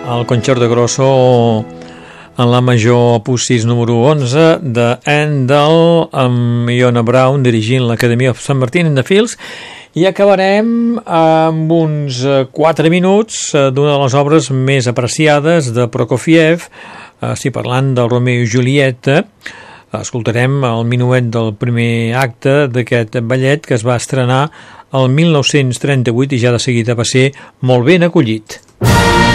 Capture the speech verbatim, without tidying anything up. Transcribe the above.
el Concerto Grosso en la major opus sis número onze de Handel amb Iona Brown dirigint l'Acadèmia of Saint Martin in the Fields, i acabarem amb uns quatre minuts d'una de les obres més apreciades de Prokofiev. Estic parlant del Romeo i Julieta. Escoltarem el minuet del primer acte d'aquest ballet que es va estrenar el mil nou-cents trenta-vuit i ja de seguida va ser molt ben acollit.